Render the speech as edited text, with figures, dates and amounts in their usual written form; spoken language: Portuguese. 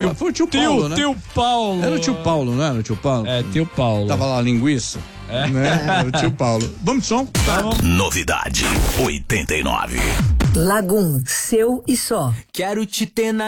Foi o tio Paulo, né? Tio Paulo. Era o tio Paulo, não era o tio Paulo? É, tio Paulo. Tava lá a linguiça. Né? Era o tio Paulo. Vamos de som? Novidade 89. Lagum, seu e só. Quero te ter na